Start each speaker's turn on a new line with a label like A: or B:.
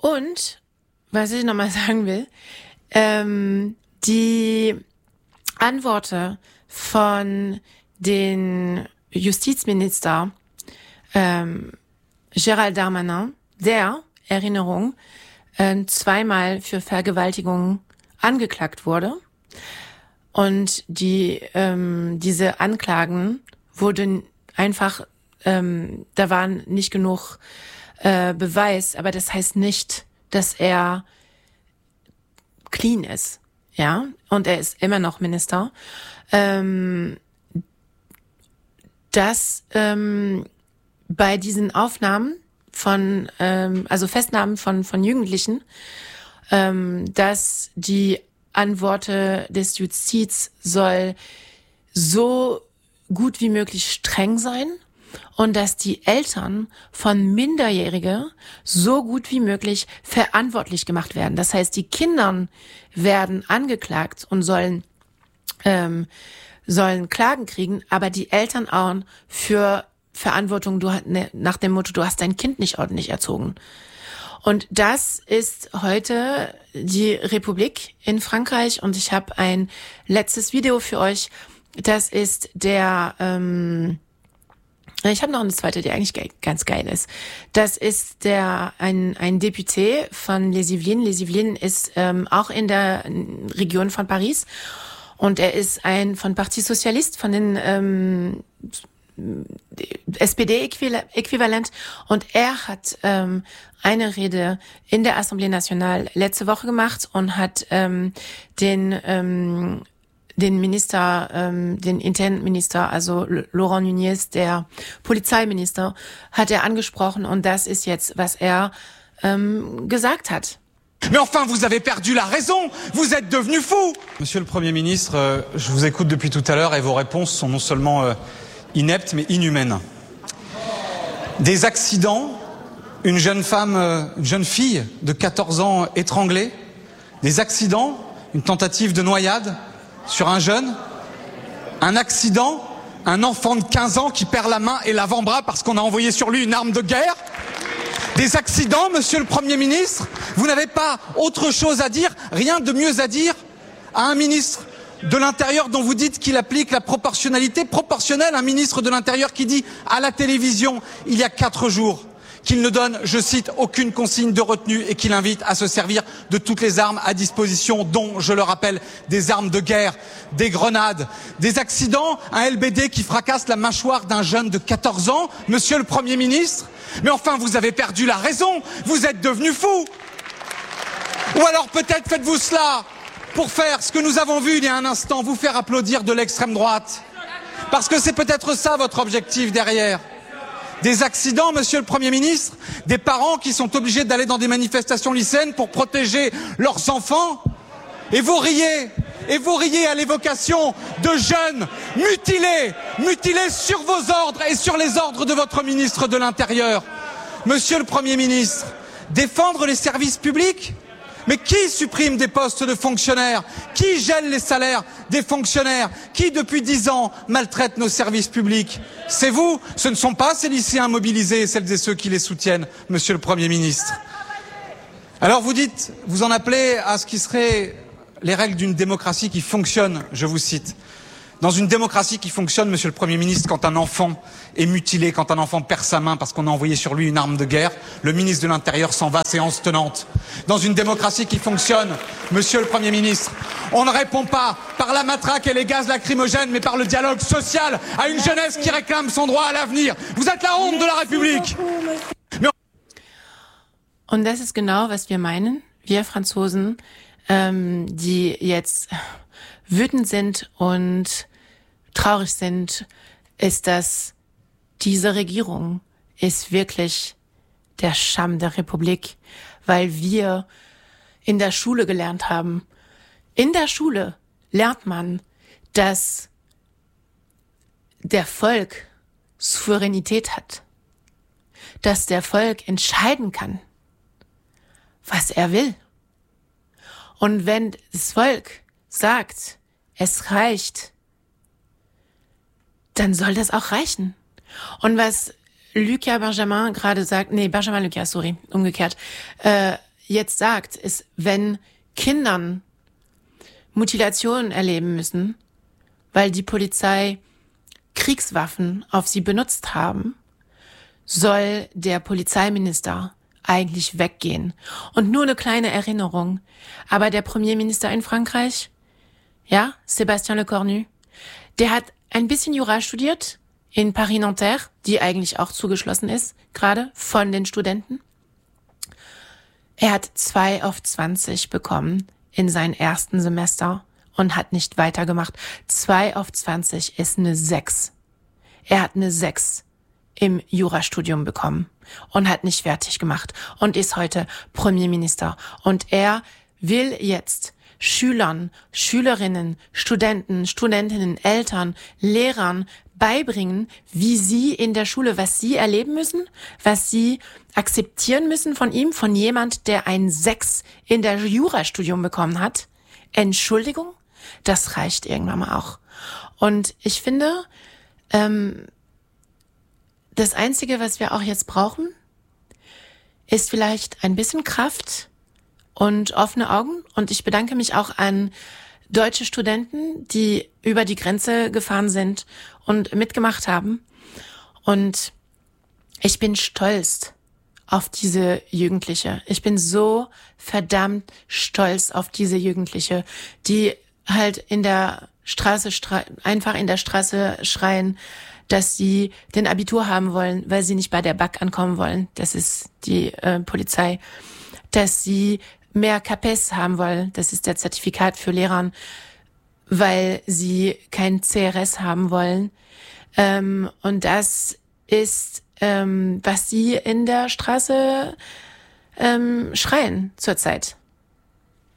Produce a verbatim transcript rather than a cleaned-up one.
A: Und, was ich nochmal sagen will, ähm, die Antworten von den Justizminister ähm, Gérald Darmanin, der, Erinnerung, äh, zweimal für Vergewaltigung angeklagt wurde. Und die ähm, diese Anklagen wurden einfach, ähm, da waren nicht genug äh, Beweis, aber das heißt nicht, dass er clean ist, ja, und er ist immer noch Minister. Ähm, dass ähm, bei diesen Aufnahmen von, ähm, also Festnahmen von von Jugendlichen, ähm, dass die Antworten des Justiz soll so gut wie möglich streng sein und dass die Eltern von Minderjährigen so gut wie möglich verantwortlich gemacht werden. Das heißt, die Kinder werden angeklagt und sollen ähm, sollen Klagen kriegen, aber die Eltern auch für Verantwortung, du ne, nach dem Motto, du hast dein Kind nicht ordentlich erzogen. Und das ist heute die Republik in Frankreich und ich habe ein letztes Video für euch. Das ist der, ähm, ich habe noch eine zweite, die eigentlich ge- ganz geil ist. Das ist der ein ein Député von Les Yvelines. Les Yvelines ist ähm, auch in der Region von Paris und er ist ein von Parti Socialiste, von den ähm, S P D-Äquivalent und er hat ähm, eine Rede in der Assemblée Nationale letzte Woche gemacht und hat ähm, den ähm, den Minister, ähm, den Internminister, also Laurent Nunez, der Polizeiminister, hat er angesprochen und das ist jetzt, was er ähm, gesagt hat.
B: Mais enfin, vous avez perdu la raison. Vous êtes devenu fou.
C: Monsieur le Premier ministre, euh, je vous écoute depuis tout à l'heure et vos réponses sont non seulement euh, ineptes mais inhumaines. Des accidents, une jeune femme, euh, une jeune fille de quatorze ans étranglée, des accidents, une tentative de noyade sur un jeune, un accident, un enfant de quinze ans qui perd la main et l'avant-bras parce qu'on a envoyé sur lui une arme de guerre. Des accidents, monsieur le Premier ministre. Vous n'avez pas autre chose à dire, rien de mieux à dire à un ministre de l'Intérieur dont vous dites qu'il applique la proportionnalité proportionnelle, un ministre de l'Intérieur qui dit à la télévision il y a quatre jours qu'il ne donne, je cite, aucune consigne de retenue et qu'il invite à se servir de toutes les armes à disposition, dont, je le rappelle, des armes de guerre, des grenades, des accidents, un L B D qui fracasse la mâchoire d'un jeune de quatorze ans, monsieur le Premier ministre. Mais enfin, vous avez perdu la raison, vous êtes devenu fou. Ou alors peut-être faites-vous cela pour faire ce que nous avons vu il y a un instant, vous faire applaudir de l'extrême droite. Parce que c'est peut-être ça votre objectif derrière. Des accidents, monsieur le Premier ministre, des parents qui sont obligés d'aller dans des manifestations lycéennes pour protéger leurs enfants. Et vous riez, et vous riez à l'évocation de jeunes mutilés, mutilés sur vos ordres et sur les ordres de votre ministre de l'Intérieur. Monsieur le Premier ministre, défendre les services publics ? Mais qui supprime des postes de fonctionnaires? Qui gèle les salaires des fonctionnaires? Qui, depuis dix ans, maltraite nos services publics? C'est vous? Ce ne sont pas ces lycéens mobilisés et celles et ceux qui les soutiennent, monsieur le Premier ministre. Alors vous dites, vous en appelez à ce qui serait les règles d'une démocratie qui fonctionne, je vous cite. Dans une démocratie qui fonctionne, monsieur le Premier ministre, quand un enfant est mutilé, quand un enfant perd sa main parce qu'on a envoyé sur lui une arme de guerre, le ministre de l'Intérieur s'en va, séance tenante. Dans une démocratie qui fonctionne, monsieur le Premier ministre, on ne répond pas par la matraque et les gaz lacrymogènes, mais par le dialogue social à une jeunesse qui réclame son droit à l'avenir. Vous êtes la honte de la République.
A: Und das ist genau, was wir meinen, wir Franzosen, ähm, die jetzt wütend sind und traurig sind, ist, dass diese Regierung ist wirklich der Scham der Republik, weil wir in der Schule gelernt haben. In der Schule lernt man, dass der Volk Souveränität hat, dass der Volk entscheiden kann, was er will. Und wenn das Volk sagt, es reicht, dann soll das auch reichen. Und was Lucas Benjamin gerade sagt, nee, Benjamin Lucas, sorry, umgekehrt, äh, jetzt sagt, ist, wenn Kindern Mutilationen erleben müssen, weil die Polizei Kriegswaffen auf sie benutzt haben, soll der Polizeiminister eigentlich weggehen. Und nur eine kleine Erinnerung. Aber der Premierminister in Frankreich, ja, Sébastien Lecornu, der hat ein bisschen Jura studiert in Paris-Nanterre, die eigentlich auch zugeschlossen ist, gerade von den Studenten. Er hat zwei auf zwanzig bekommen in seinem ersten Semester und hat nicht weitergemacht. Zwei auf zwanzig ist eine sechs. Er hat eine sechs im Jurastudium bekommen und hat nicht fertig gemacht und ist heute Premierminister. Und er will jetzt Schülern, Schülerinnen, Studenten, Studentinnen, Eltern, Lehrern beibringen, wie sie in der Schule, was sie erleben müssen, was sie akzeptieren müssen von ihm, von jemand, der ein sechs in der Jurastudium bekommen hat. Entschuldigung, das reicht irgendwann mal auch. Und ich finde, ähm, das Einzige, was wir auch jetzt brauchen, ist vielleicht ein bisschen Kraft und offene Augen. Und ich bedanke mich auch an deutsche Studenten, die über die Grenze gefahren sind und mitgemacht haben. Und ich bin stolz auf diese Jugendliche. Ich bin so verdammt stolz auf diese Jugendliche, die halt in der Straße, einfach in der Straße schreien, dass sie den Abitur haben wollen, weil sie nicht bei der B A K ankommen wollen. Das ist die äh, Polizei. Dass sie mehr CAPES haben wollen. Das ist der Zertifikat für Lehrer, weil sie kein C R S haben wollen. Ähm, und das ist, ähm, was sie in der Straße ähm, schreien zurzeit.